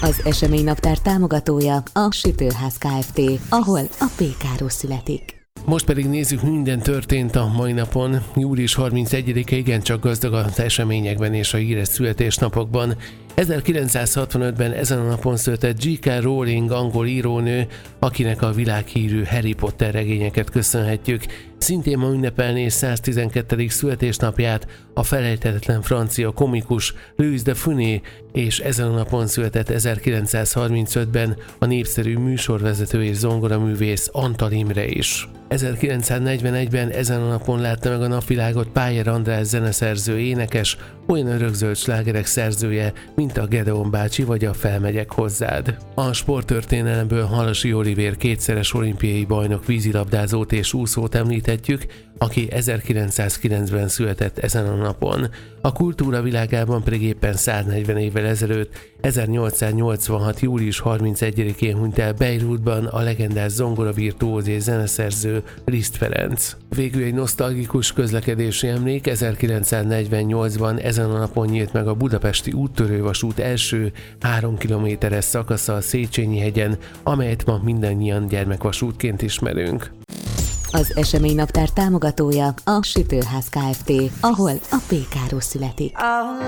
Az eseménynaptár támogatója a Sütőház Kft., ahol a pékáros születik. Most pedig nézzük, minden történt a mai napon. Július 31-e igencsak gazdag az eseményekben és a híres születésnapokban. 1965-ben ezen a napon született J.K. Rowling angol írónő, akinek a világhírű Harry Potter regényeket köszönhetjük. Szintén ma ünnepelné 112. születésnapját a felejthetetlen francia komikus Louis de Funès, és ezen a napon született 1935-ben a népszerű műsorvezető és zongoraművész Antal Imre is. 1941-ben ezen a napon látta meg a napvilágot Pájer András zeneszerző énekes, olyan örökzöld slágerek szerzője, mint a Gedeon bácsi vagy a Felmegyek hozzád. A sporttörténelemből Halasi Olivér kétszeres olimpiai bajnok vízilabdázót és úszót említhetjük, aki 1909-ben született ezen a napon. A kultúra világában pedig éppen 140 évvel ezelőtt, 1886. július 31-én hunyt el Beirutban a legendás zongoravirtuóz és zeneszerző Liszt Ferenc. Végül egy nosztalgikus közlekedési emlék: 1948-ban ezen a napon nyílt meg a budapesti úttörővasút első 3 kilométeres szakasza a Széchenyi-hegyen, amelyet ma mindannyian gyermekvasútként ismerünk. Az eseménynaptár támogatója a Sütőház Kft., ahol a pékáros születik.